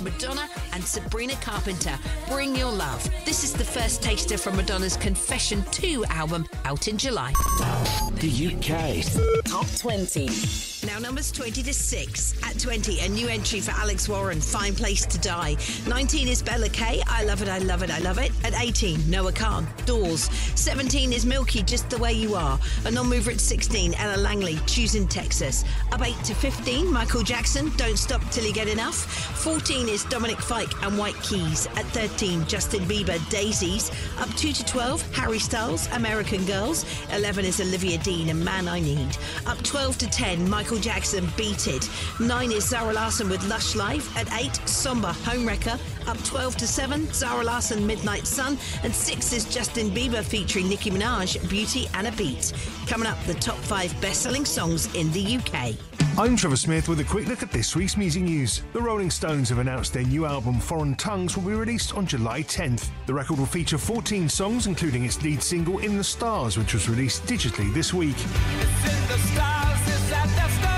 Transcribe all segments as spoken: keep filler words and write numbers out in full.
Madonna and Sabrina Carpenter, Bring Your Love. This is the first taster from Madonna's Confession two album, out in July. The U K Top twenty. Now numbers twenty to six. At twenty, a new entry for Alex Warren, Fine Place to Die. nineteen is Bella Kay, I Love It, I Love It, I Love It. At eighteen, Noah Khan, Doors. seventeen is Milky, Just the Way You Are. A non-mover at sixteen, Ella Langley, Choosing Texas. Up eight to fifteen, Michael Jackson, Don't Stop Till You Get Enough. fourteen is Dominic Fike and White Keys. At thirteen, Justin Bieber, Daisies. Up two to twelve, Harry Styles, American Girls. eleven is Olivia Dean and Man I Need. Up twelve to ten, Michael Jackson, Beat It. nine is Zara Larsson with Lush Life. At eight, Somber, Homewrecker. Up twelve to seven, Zara Larsson, Midnight Sun. And six is Justin Bieber featuring Nicki Minaj, Beauty and a Beat. Coming up, the top five best-selling songs in the U K. I'm Trevor Smith with a quick look at this week's music news. The Rolling Stones have announced their new album Foreign Tongues will be released on July tenth. The record will feature fourteen songs, including its lead single In the Stars, which was released digitally this week. It's in the stars, it's at the stars.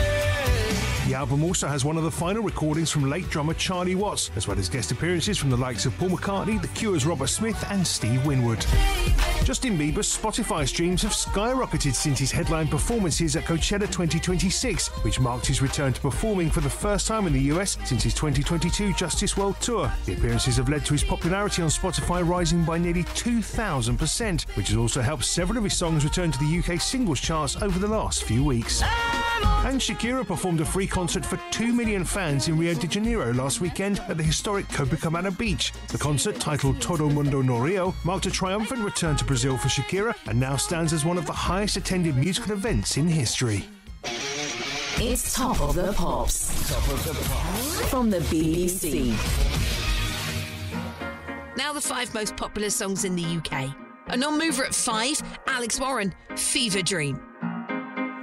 The album also has one of the final recordings from late drummer Charlie Watts, as well as guest appearances from the likes of Paul McCartney, The Cure's Robert Smith and Steve Winwood. Justin Bieber's Spotify streams have skyrocketed since his headline performances at Coachella twenty twenty-six, which marked his return to performing for the first time in the U S since his twenty twenty-two Justice World Tour. The appearances have led to his popularity on Spotify rising by nearly two thousand percent, which has also helped several of his songs return to the U K singles charts over the last few weeks. And Shakira performed a free concert for two million fans in Rio de Janeiro last weekend at the historic Copacabana beach. The concert, titled Todo Mundo No Rio, marked a triumphant return to Brazil for Shakira and now stands as one of the highest attended musical events in history. It's Top of the Pops. Top of the Pops. From the B B C. Now the five most popular songs in the U K. A non-mover at five, Alex Warren, Fever Dream.